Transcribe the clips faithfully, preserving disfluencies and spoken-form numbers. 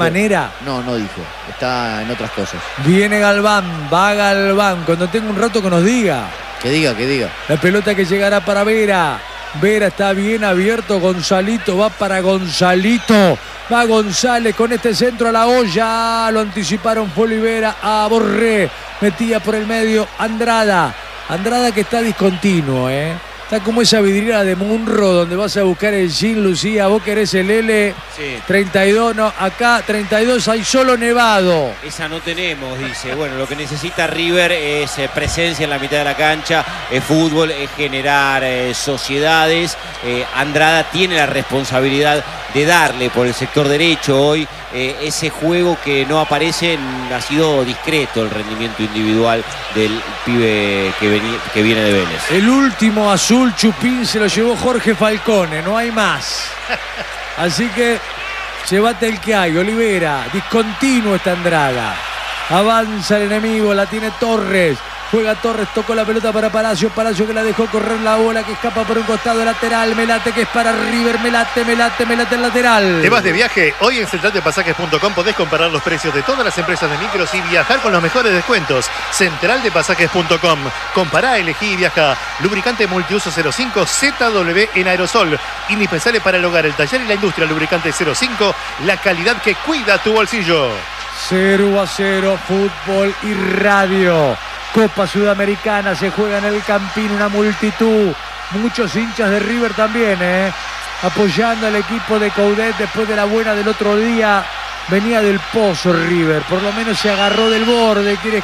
manera. No, no dijo. Está en otras cosas. Viene Galván, va Galván. Cuando tenga un rato que nos diga. Que diga, que diga. La pelota que llegará para Vera. Vera está bien abierto. Gonzalito va para Gonzalito. Va González con este centro a la olla. Lo anticiparon, fue Olivera a Borré. Metía por el medio Andrada. Andrada que está discontinuo, ¿eh? Está como esa vidriera de Munro donde vas a buscar el Gin, Lucía. Vos querés el L. Sí. treinta y dos, no. Acá treinta y dos hay solo Nevado. Esa no tenemos, dice. Bueno, lo que necesita River es eh, presencia en la mitad de la cancha, es fútbol, es generar eh, sociedades. Eh, Andrada tiene la responsabilidad de darle por el sector derecho hoy eh, ese juego que no aparece. En, ha sido discreto el rendimiento individual del pibe que, vení, que viene de Vélez. El último azul chupín se lo llevó Jorge Falcone, no hay más. Así que llévate el que hay. Olivera, discontinuo está Andrada. Avanza el enemigo, la tiene Torres. Juega Torres, tocó la pelota para Palacio. Palacio que la dejó correr la bola, que escapa por un costado lateral. Melate que es para River. Melate, Melate, Melate el lateral. ¿Te vas de viaje? Hoy en central de pasajes punto com podés comparar los precios de todas las empresas de micros y viajar con los mejores descuentos. central de pasajes punto com. Compará, elegí y viaja. Lubricante multiuso cero cinco Z W en aerosol. Indispensable para el hogar, el taller y la industria. Lubricante cero cinco. La calidad que cuida tu bolsillo. cero a cero, fútbol y radio. Copa Sudamericana se juega en el Campín, una multitud, muchos hinchas de River también, ¿eh? apoyando al equipo de Coudet después de la buena del otro día. Venía del pozo River, por lo menos se agarró del borde, quiere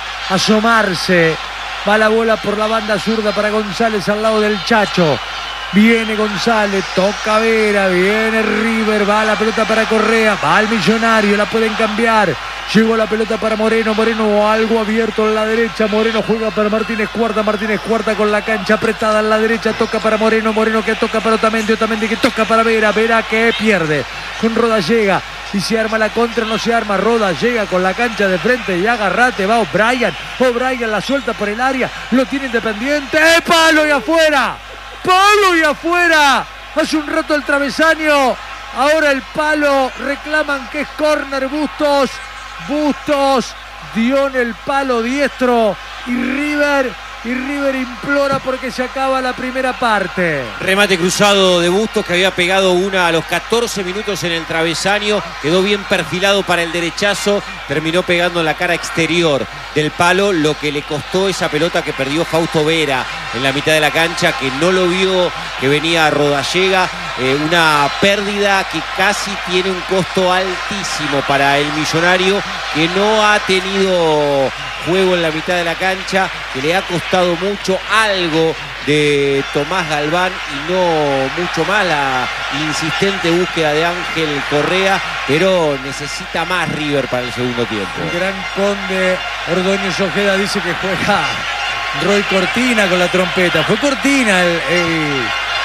asomarse. Va la bola por la banda zurda para González al lado del Chacho. Viene González, toca Vera, viene River, va la pelota para Correa, va al Millonario, la pueden cambiar. Llegó la pelota para Moreno, Moreno algo abierto en la derecha, Moreno juega para Martínez Cuarta, Martínez Cuarta con la cancha apretada en la derecha, toca para Moreno, Moreno que toca para Otamendi, Otamendi que toca para Vera, Vera que pierde. Con Roda llega y se arma la contra, no se arma, Roda llega con la cancha de frente y agarrate, va O'Brien, O'Brien la suelta por el área, lo tiene Independiente, ¡eh, palo y afuera! ¡Palo y afuera! Hace un rato el travesaño, ahora el palo, reclaman que es córner. Bustos, Bustos dio en el palo diestro y River, y River implora porque se acaba la primera parte. Remate cruzado de Bustos que había pegado una a los catorce minutos en el travesaño, quedó bien perfilado para el derechazo, terminó pegando en la cara exterior del palo, lo que le costó esa pelota que perdió Fausto Vera en la mitad de la cancha, que no lo vio, que venía a Rodallega, eh, una pérdida que casi tiene un costo altísimo para el Millonario, que no ha tenido juego en la mitad de la cancha, que le ha costado mucho, algo de Tomás Galván y no mucho más, la insistente búsqueda de Ángel Correa, pero necesita más River para el segundo tiempo. El gran Conde Ordóñez Ojeda dice que juega Roy Cortina con la trompeta. Fue Cortina el, el,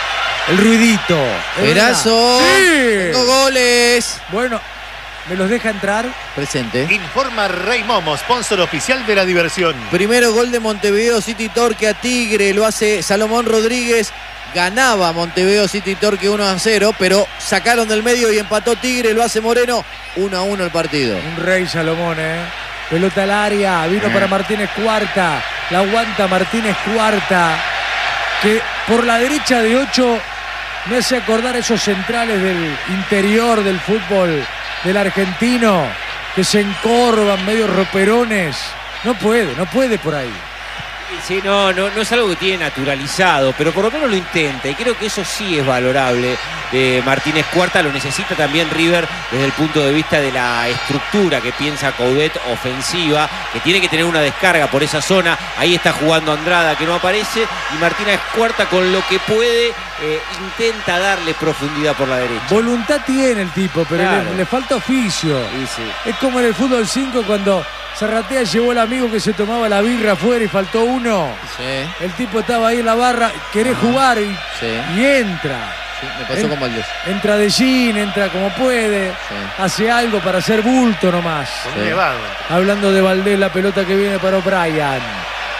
el ruidito. Verazo, sí. Cinco goles. Bueno, ¿me los deja entrar? Presente. Informa Rey Momo, sponsor oficial de la diversión. Primero gol de Montevideo City Torque a Tigre, lo hace Salomón Rodríguez. Ganaba Montevideo City Torque uno a cero, pero sacaron del medio y empató Tigre, lo hace Moreno. uno a uno el partido. Un rey Salomón, ¿eh? Pelota al área, vino eh. para Martínez Cuarta. La aguanta Martínez Cuarta, que por la derecha de ocho me hace acordar a esos centrales del interior del fútbol del argentino, que se encorvan, medio roperones. No puede, no puede por ahí. Sí, no, no, no es algo que tiene naturalizado, pero por lo menos lo intenta y creo que eso sí es valorable de Martínez Cuarta. Lo necesita también River desde el punto de vista de la estructura que piensa Coudet ofensiva, que tiene que tener una descarga por esa zona. Ahí está jugando Andrada, que no aparece, y Martínez Cuarta con lo que puede eh, intenta darle profundidad por la derecha. Voluntad tiene el tipo, pero claro, le, le falta oficio. Sí, sí. Es como en el fútbol cinco cuando Zarratea llevó al amigo que se tomaba la birra afuera y faltó uno. Sí. El tipo estaba ahí en la barra, querés ah, jugar y, sí. y entra. Sí, me pasó en, con Valdés. Entra de jean, entra como puede, sí. hace algo para hacer bulto nomás. Sí. Hablando de Valdés, la pelota que viene para O'Brien.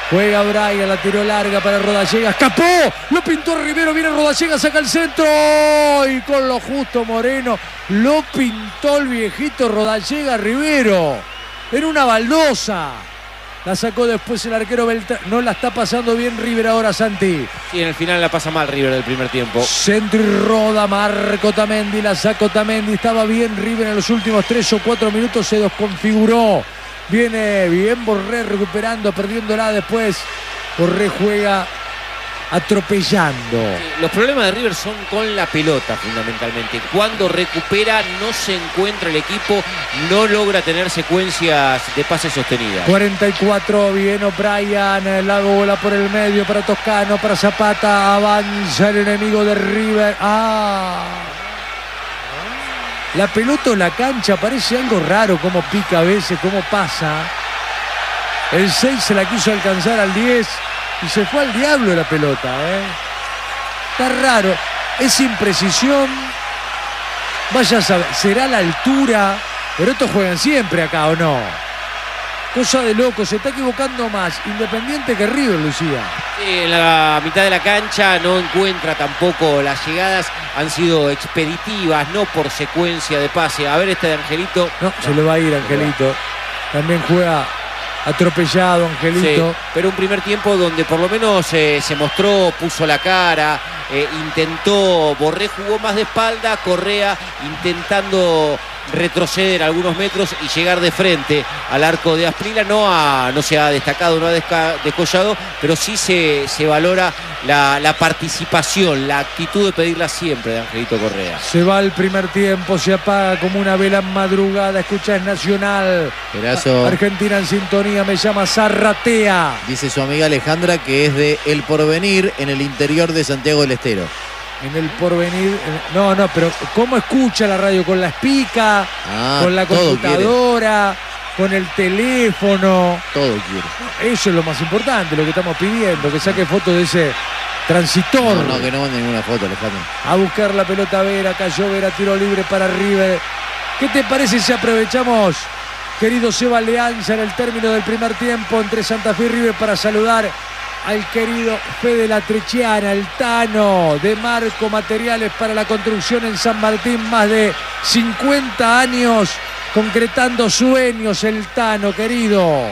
Juega Brian, la tiró larga para Rodallega. ¡Escapó! Lo pintó Rivero. Viene Rodallega, saca el centro. Y con lo justo Moreno. Lo pintó el viejito Rodallega Rivero. Era una baldosa. La sacó después el arquero Beltrán. No la está pasando bien River ahora, Santi. Sí, en el final la pasa mal River del primer tiempo. Centro y roda, Marco Tamendi. La sacó Tamendi. Estaba bien River en los últimos tres o cuatro minutos. Se desconfiguró. Viene bien Borré recuperando, perdiéndola después. Borré juega atropellando. Los problemas de River son con la pelota fundamentalmente. Cuando recupera no se encuentra el equipo, no logra tener secuencias de pases sostenidas. cuarenta y cuatro, bien O'Brien, la bola por el medio para Toscano, para Zapata, avanza el enemigo de River. Ah, la pelota o la cancha parece algo raro, cómo pica a veces, cómo pasa. El seis se la quiso alcanzar al diez y se fue al diablo la pelota, ¿eh? Está raro, es imprecisión. Vaya a saber, será la altura, pero estos juegan siempre acá, ¿o no? Cosa de loco, se está equivocando más Independiente que River, Lucía. Sí, en la mitad de la cancha no encuentra tampoco las llegadas, han sido expeditivas, no por secuencia de pase. A ver este de Angelito. No, no, se le va a ir Angelito. También juega atropellado Angelito. Sí, pero un primer tiempo donde por lo menos eh, se mostró, puso la cara, eh, intentó, Borré jugó más de espalda, Correa intentando retroceder algunos metros y llegar de frente al arco de Asprilla. No, ha, no se ha destacado, no ha desca, descollado, pero sí se, se valora la, la participación, la actitud de pedirla siempre de Angelito Correa. Se va el primer tiempo, se apaga como una vela en madrugada. Escucha, es Nacional. Pedazo. Argentina en sintonía, me llama Zarratea. Dice su amiga Alejandra que es de El Porvenir, en el interior de Santiago del Estero. En El Porvenir. No, no, pero ¿cómo escucha la radio? ¿Con la espica? Ah, ¿Con la computadora? ¿Con el teléfono? Todo quiere. Eso es lo más importante, lo que estamos pidiendo, que saque fotos de ese transitor. No, no, que no mande ninguna foto, Alejandro. A buscar la pelota Vera, cayó Vera, tiro libre para River. ¿Qué te parece si aprovechamos, querido Seba Leanza, en el término del primer tiempo entre Santa Fe y River para saludar al querido Fede Latrechiana, el Tano de Marco Materiales para la Construcción en San Martín? Más de cincuenta años concretando sueños, el Tano, querido.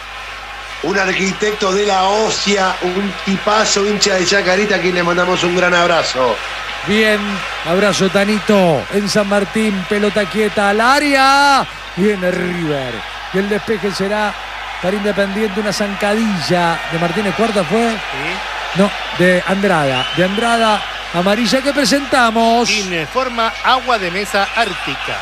Un arquitecto de la ósea, un tipazo, hincha de Chacarita, a quien le mandamos un gran abrazo. Bien, abrazo Tanito en San Martín, pelota quieta al área. Viene River y el despeje será para Independiente, una zancadilla de Martínez. ¿Cuarta fue? Sí. No, de Andrada. De Andrada, amarilla que presentamos. Informa Agua de Mesa Ártica.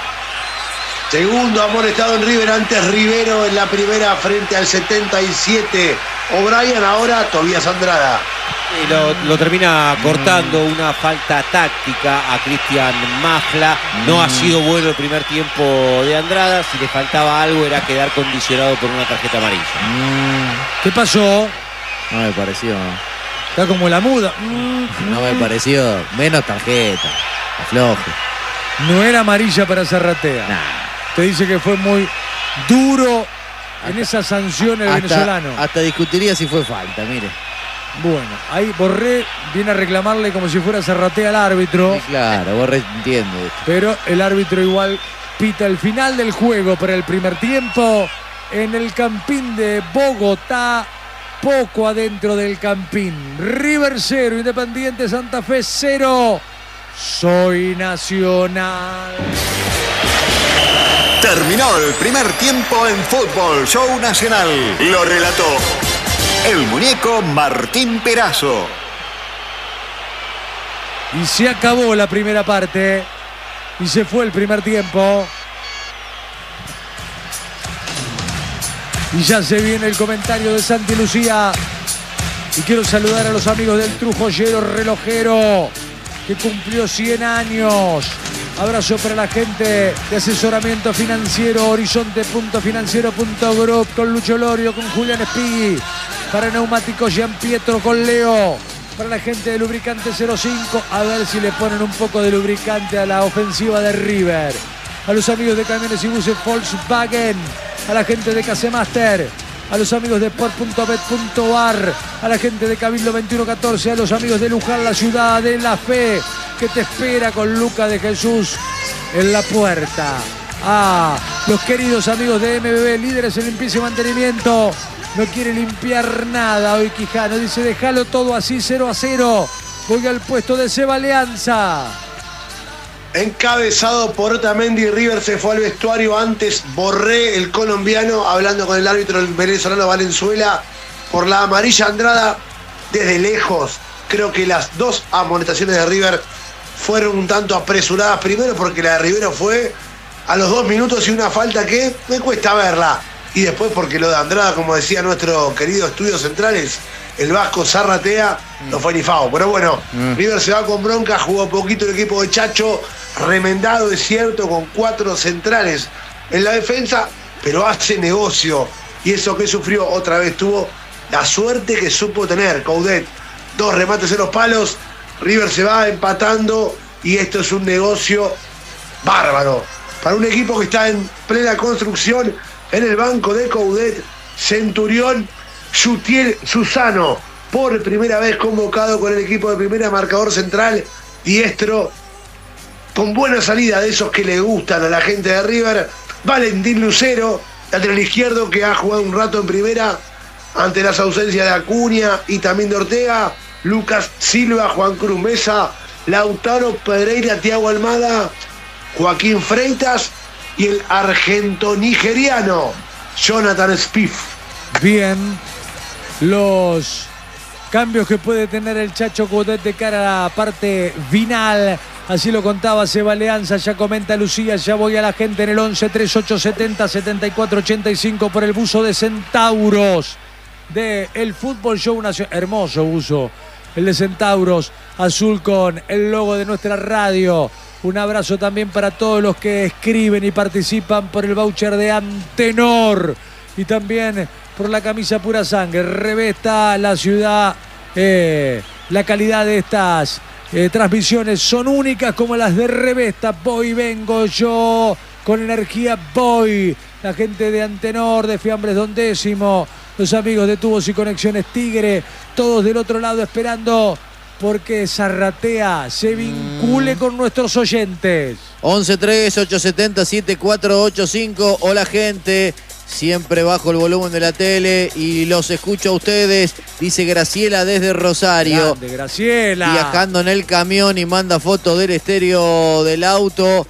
Segundo amonestado en River, antes Rivero en la primera frente al setenta y siete. O'Brien, ahora Tobías Andrada. Y lo, lo termina cortando, una falta táctica a Cristian Mafla. No mm. ha sido bueno el primer tiempo de Andrada. Si le faltaba algo era quedar condicionado por una tarjeta amarilla. Mm. ¿Qué pasó? No me pareció. Está como la muda. Mm. No me pareció. Menos tarjeta. Afloje. No era amarilla para Zarratea. Nah. Te dice que fue muy duro en esa sanción el hasta, venezolano. Hasta discutiría si fue falta, mire. Bueno, ahí Borré viene a reclamarle como si fuera Zarratea al árbitro. Sí, claro, Borré entiende esto. Pero el árbitro igual pita el final del juego para el primer tiempo en el Campín de Bogotá, poco adentro del Campín. River cero, Independiente Santa Fe cero. Soy Nacional. Terminó el primer tiempo en Fútbol Show Nacional. Lo relató el muñeco Martín Perazo. Y se acabó la primera parte. Y se fue el primer tiempo. Y ya se viene el comentario de Santi Lucía. Y quiero saludar a los amigos del Trujollero Relojero, que cumplió cien años. Abrazo para la gente de asesoramiento financiero, horizonte punto financiero punto group, con Lucho Lorio, con Julián Espigui. Para neumáticos Gian Pietro con Leo. Para la gente de lubricante cero cinco, a ver si le ponen un poco de lubricante a la ofensiva de River. A los amigos de camiones y buses Volkswagen. A la gente de Casemaster. a los amigos de sport punto bet punto ar, a la gente de Cabildo veintiuno catorce, a los amigos de Luján, la ciudad de la fe, que te espera con Luca de Jesús en la puerta. A los queridos amigos de M B B, líderes en limpieza y mantenimiento. No quiere limpiar nada hoy Quijano. Dice, déjalo todo así, cero a cero. Voy al puesto de Seba Alianza. Encabezado por Otamendi, River se fue al vestuario. Antes Borré, el colombiano, hablando con el árbitro el venezolano Valenzuela por la amarilla Andrada. Desde lejos, creo que las dos amonestaciones de River fueron un tanto apresuradas. Primero porque la de Rivero fue a los dos minutos y una falta que me cuesta verla. Y después porque lo de Andrada, como decía nuestro querido Estudios Centrales, el vasco Zarratea, no fue ni fao. Pero bueno, mm. River se va con bronca, jugó poquito el equipo de Chacho, remendado es cierto, con cuatro centrales en la defensa, pero hace negocio. Y eso que sufrió, otra vez tuvo la suerte que supo tener Coudet. Dos remates en los palos, River se va empatando y esto es un negocio bárbaro. Para un equipo que está en plena construcción, en el banco de Coudet, Centurión, Yutiel Susano, por primera vez convocado con el equipo de primera, marcador central, diestro, con buena salida de esos que le gustan a la gente de River. Valentín Lucero, lateral izquierdo, que ha jugado un rato en primera ante las ausencias de Acuña y también de Ortega. Lucas Silva, Juan Cruz Mesa, Lautaro Pereira, Thiago Almada, Joaquín Freitas y el argento-nigeriano Jonathan Spiff. Bien, los cambios que puede tener el Chacho Coudet de cara a la parte final. Así lo contaba Seba Alianza, ya comenta Lucía, ya voy a la gente en el once treinta y ocho setenta setenta y cuatro ochenta y cinco por el buzo de Centauros de el Fútbol Show Nacional. Hermoso buzo, el de Centauros, azul con el logo de nuestra radio. Un abrazo también para todos los que escriben y participan por el voucher de Antenor y también por la camisa Pura Sangre. Revesta la ciudad, eh, la calidad de estas eh, transmisiones son únicas como las de Revesta. Voy, vengo yo, con energía voy. La gente de Antenor, de Fiambres Don Décimo, los amigos de Tubos y Conexiones Tigre, todos del otro lado esperando porque Zarratea se vincule mm. con nuestros oyentes. once tres ocho setenta siete cuatro ocho cinco. Hola gente, siempre bajo el volumen de la tele y los escucho a ustedes, dice Graciela desde Rosario. Grande, Graciela. Viajando en el camión y manda fotos del estéreo del auto.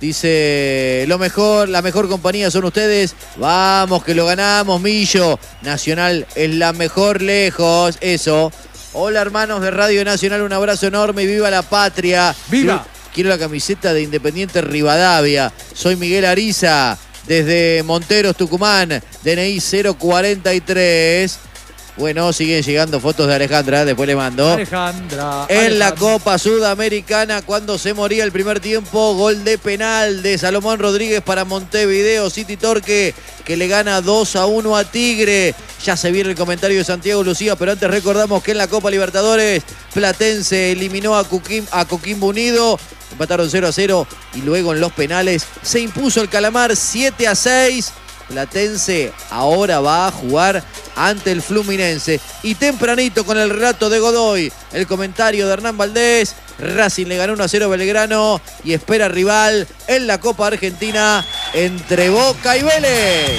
Dice, lo mejor, la mejor compañía son ustedes. Vamos que lo ganamos, Millo. Nacional es la mejor lejos, eso. Hola hermanos de Radio Nacional, un abrazo enorme y viva la patria. ¡Viva! Quiero, quiero la camiseta de Independiente Rivadavia. Soy Miguel Ariza, desde Monteros, Tucumán, D N I cero cuarenta y tres. Bueno, siguen llegando fotos de Alejandra, después le mando. Alejandra. En Alejandra. la Copa Sudamericana, cuando se moría el primer tiempo, gol de penal de Salomón Rodríguez para Montevideo City Torque, que le gana dos a uno a Tigre. Ya se viene el comentario de Santiago Lucía, pero antes recordamos que en la Copa Libertadores, Platense eliminó a, Coquim, a Coquimbo Unido, empataron cero a cero y luego en los penales se impuso el Calamar siete a seis. Platense ahora va a jugar ante el Fluminense. Y tempranito con el relato de Godoy, el comentario de Hernán Valdés, Racing le ganó uno a cero a Belgrano y espera rival en la Copa Argentina entre Boca y Vélez.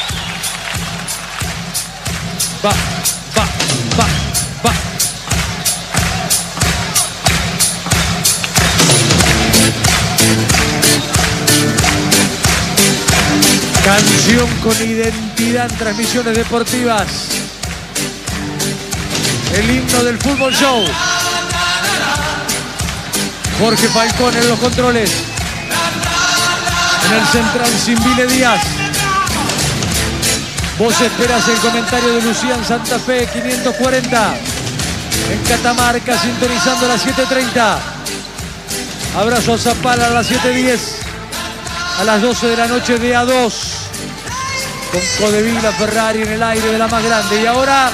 Va, va, va, va. Canción con identidad en transmisiones deportivas. El himno del Fútbol Show. Jorge Falcón en los controles. En el central, Simbile Díaz. Vos esperás el comentario de Lucía en Santa Fe, quinientos cuarenta. En Catamarca, sintonizando a las siete treinta. Abrazo a Zapala a las siete diez. A las doce de la noche de A dos. Con Codevila, Ferrari en el aire de la más grande. Y ahora...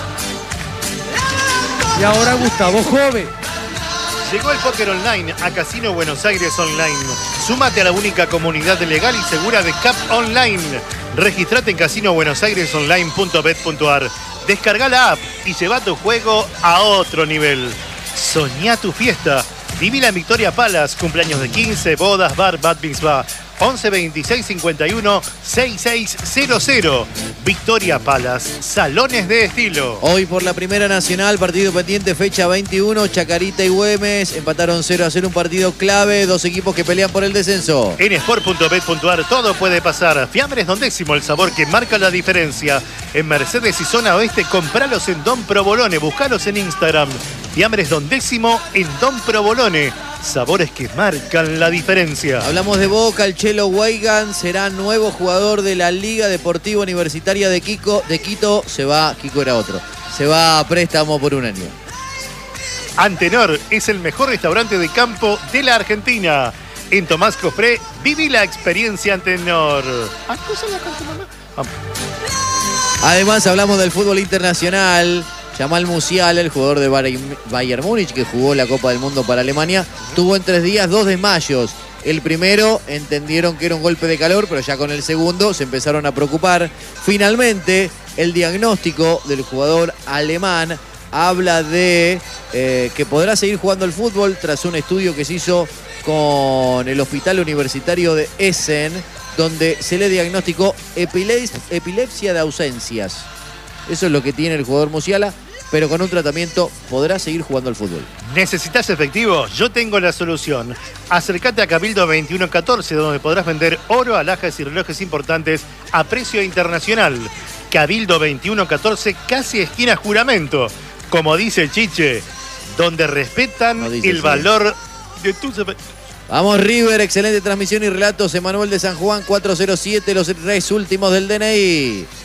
Y ahora Gustavo Jove. Llegó el póker online a Casino Buenos Aires Online. Súmate a la única comunidad legal y segura de Cap Online. Registrate en casino buenos aires online punto bet punto ar. Descarga la app y lleva tu juego a otro nivel. Soñá tu fiesta. Viví la Victoria Palace, cumpleaños de quince, bodas, bar, bat mitzvah. once veintiséis cincuenta y uno sesenta y seis cero cero. Victoria Palace, salones de estilo. Hoy por la Primera Nacional, partido pendiente, fecha veintiuno, Chacarita y Güemes empataron cero a cero, un partido clave, dos equipos que pelean por el descenso. En sport punto bet punto ar todo puede pasar. Fiambres Don Décimo, el sabor que marca la diferencia. En Mercedes y zona oeste, compralos en Don Provolone, buscalos en Instagram. Fiambres Don Décimo en Don Provolone. Sabores que marcan la diferencia. Hablamos de Boca, el Chelo Weigand será nuevo jugador de la Liga Deportiva Universitaria de, Kiko, de Quito. Se va, Kiko era otro, se va a préstamo por un año. Antenor es el mejor restaurante de campo de la Argentina. En Tomás Cofré, viví la experiencia Antenor. Además hablamos del fútbol internacional. Jamal Musiala, el jugador de Bayern Múnich que jugó la Copa del Mundo para Alemania, tuvo en tres días dos desmayos. El primero entendieron que era un golpe de calor, pero ya con el segundo se empezaron a preocupar. Finalmente, el diagnóstico del jugador alemán habla de eh, que podrá seguir jugando al fútbol tras un estudio que se hizo con el Hospital Universitario de Essen, donde se le diagnosticó epile- epilepsia de ausencias. Eso es lo que tiene el jugador Musiala, pero con un tratamiento podrá seguir jugando al fútbol. ¿Necesitas efectivo? Yo tengo la solución. Acércate a Cabildo veintiuno catorce, donde podrás vender oro, alhajas y relojes importantes a precio internacional. Cabildo veintiuno catorce, casi esquina Juramento. Como dice el Chiche, donde respetan No dice el así. valor de tus... Vamos River, excelente transmisión y relatos. Emanuel de San Juan, cuatro cero siete, los tres últimos del D N I.